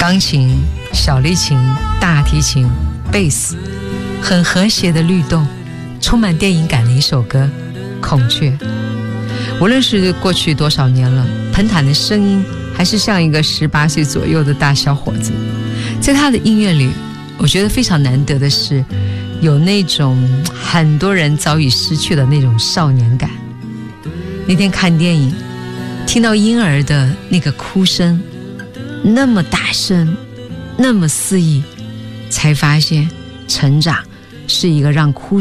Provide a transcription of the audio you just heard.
钢琴、小提琴、大提琴、贝斯，很和谐的律动，充满电影感的一首歌《孔雀》。无论是过去多少年了，彭坦的声音还是像一个18岁左右的大小伙子。在他的音乐里，我觉得非常难得的是，有那种很多人早已失去的那种少年感。那天看电影，听到婴儿的那个哭声，那么大声，那么肆意，才发现成长是一个让哭